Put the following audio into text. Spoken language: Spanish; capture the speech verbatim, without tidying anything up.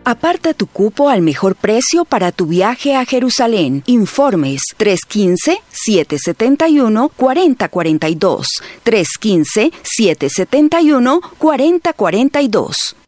Aparta tu cupo al mejor precio para tu viaje a Jerusalén. Informes tres uno cinco, siete siete uno, cuatro cero cuatro dos. tres uno cinco, siete siete uno, cuatro cero cuatro dos.